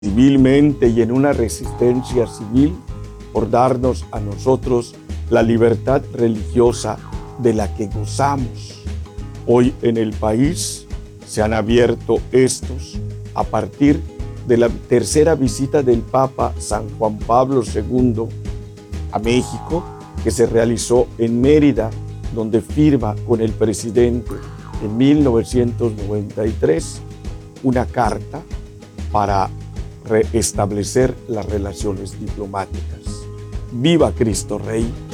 civilmente y en una resistencia civil por darnos a nosotros la libertad religiosa de la que gozamos. Hoy en el país se han abierto estos a partir de la tercera visita del Papa San Juan Pablo II a México, que se realizó en Mérida, donde firma con el presidente en 1993 una carta para restablecer las relaciones diplomáticas. ¡Viva Cristo Rey!